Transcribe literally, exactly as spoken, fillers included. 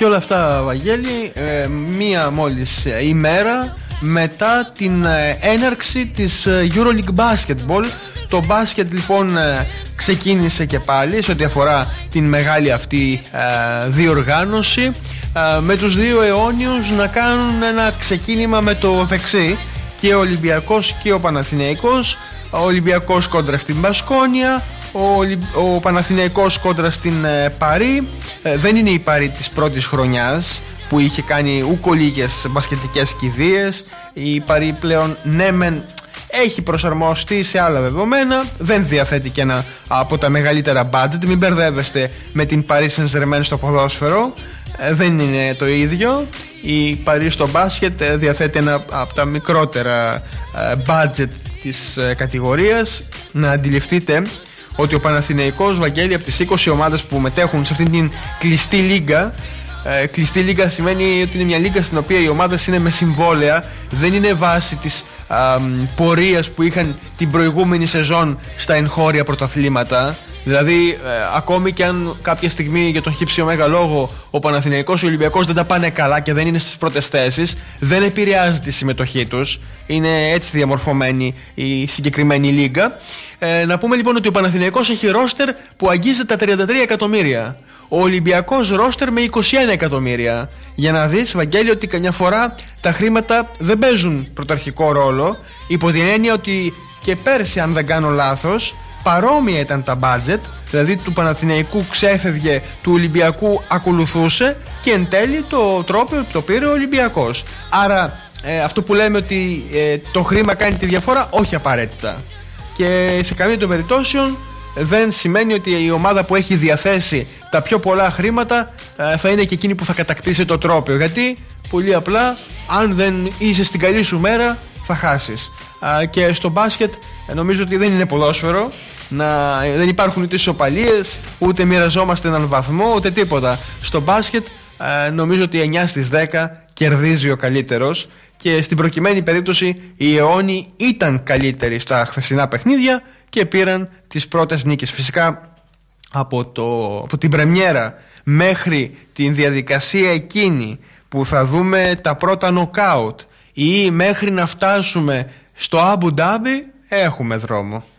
Και όλα αυτά, Βαγγέλη, ε, μία μόλις ημέρα μετά την ε, έναρξη της EuroLeague Basketball. Το μπάσκετ λοιπόν ε, ξεκίνησε και πάλι σε ό,τι αφορά την μεγάλη αυτή ε, διοργάνωση, ε, με τους δύο αιώνιους να κάνουν ένα ξεκίνημα με το δεξί, και ο Ολυμπιακός και ο Παναθηναϊκός. Ο Ολυμπιακός κόντρα στην Μπασκόνια, ο, ο Παναθηναϊκός κόντρα στην ε, Παρί. ε, Δεν είναι η Παρί της πρώτης χρονιάς που είχε κάνει ούκο λίγες μπασκετικές κηδείες. Η Παρί πλέον ναι μεν έχει προσαρμοστεί σε άλλα δεδομένα, δεν διαθέτει και ένα από τα μεγαλύτερα budget. Μην μπερδεύεστε με την Paris Saint-Germain στο ποδόσφαιρο, ε, δεν είναι το ίδιο. Η Paris στο μπάσκετ ε, διαθέτει ένα από τα μικρότερα ε, budget της ε, κατηγορίας. Να αντιληφθείτε ότι ο Παναθηναϊκός, Βαγγέλη, από τις είκοσι ομάδες που μετέχουν σε αυτήν την κλειστή λίγκα, ε, κλειστή λίγκα σημαίνει ότι είναι μια λίγκα στην οποία οι ομάδες είναι με συμβόλαια, δεν είναι βάση της α, πορείας που είχαν την προηγούμενη σεζόν στα εγχώρια πρωταθλήματα. Δηλαδή, ε, ακόμη και αν κάποια στιγμή για τον χύψη ωμέγα λόγο ο Παναθηναϊκός και ο Ολυμπιακός δεν τα πάνε καλά και δεν είναι στις πρώτες θέσεις, δεν επηρεάζει τη συμμετοχή τους. Είναι έτσι διαμορφωμένη η συγκεκριμένη λίγα. Ε, να πούμε λοιπόν ότι ο Παναθηναϊκός έχει ρόστερ που αγγίζει τα τριάντα τρία εκατομμύρια. Ο Ολυμπιακός ρόστερ με είκοσι ένα εκατομμύρια. Για να δεις, Βαγγέλη, ότι καμιά φορά τα χρήματα δεν παίζουν πρωταρχικό ρόλο, υπό την έννοια ότι και πέρσι, αν δεν κάνω λάθος, παρόμοια ήταν τα budget, δηλαδή του Παναθηναϊκού ξέφευγε, του Ολυμπιακού ακολουθούσε, και εν τέλει το τρόπο το πήρε ο Ολυμπιακός. Άρα ε, αυτό που λέμε ότι ε, το χρήμα κάνει τη διαφορά, όχι απαραίτητα. Και σε καμία των περιπτώσεων δεν σημαίνει ότι η ομάδα που έχει διαθέσει τα πιο πολλά χρήματα ε, θα είναι και εκείνη που θα κατακτήσει το τρόπαιο. Γιατί πολύ απλά, αν δεν είσαι στην καλή σου μέρα, θα χάσεις. Ε, και στο μπάσκετ ε, νομίζω ότι δεν είναι ποδόσφαιρο. Να, δεν υπάρχουν ούτε ισοπαλίες, ούτε μοιραζόμαστε έναν βαθμό, ούτε τίποτα. Στο μπάσκετ ε, νομίζω ότι εννιά στις δέκα κερδίζει ο καλύτερος, και στην προκειμένη περίπτωση οι αιώνιοι ήταν καλύτεροι στα χθεσινά παιχνίδια και πήραν τις πρώτες νίκες. Φυσικά από, το, από την πρεμιέρα μέχρι την διαδικασία εκείνη που θα δούμε τα πρώτα νοκάουτ, ή μέχρι να φτάσουμε στο Αμπου Ντάμπι, έχουμε δρόμο.